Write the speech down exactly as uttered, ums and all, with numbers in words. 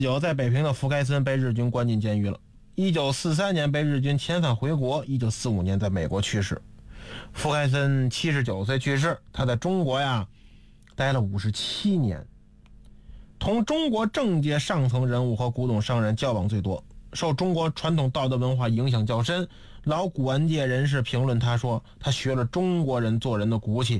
有在北平的福开森被日军关进监狱了，一九四三年被日军遣返回国，一九四五年在美国去世。福开森七十九岁去世，他在中国呀待了五十七年，同中国政界上层人物和古董商人交往最多，受中国传统道德文化影响较深。老古玩界人士评论他说，他学了中国人做人的骨气，